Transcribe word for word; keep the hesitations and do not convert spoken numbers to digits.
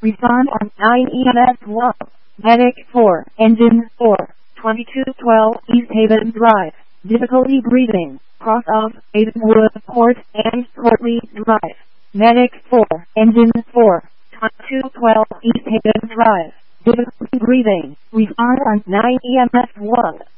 Respond on nine E M S one. Medic four. Engine four. twenty-two twelve East Haven Drive. Difficulty breathing. Cross off Havenwood Court and Courtly Drive. Medic four. Engine four. twenty-two twelve East Haven Drive. Difficulty breathing. Respond on nine E M S one.